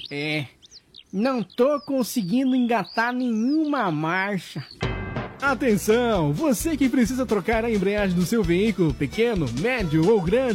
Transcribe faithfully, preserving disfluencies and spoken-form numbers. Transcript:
É, não tô conseguindo engatar nenhuma marcha. Atenção, você que precisa trocar a embreagem do seu veículo, pequeno, médio ou grande,